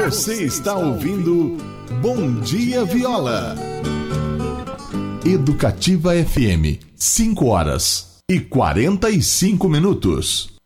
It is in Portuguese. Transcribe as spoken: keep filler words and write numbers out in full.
Você está ouvindo Bom Dia Viola. Educativa F M, cinco horas e quarenta e cinco minutos.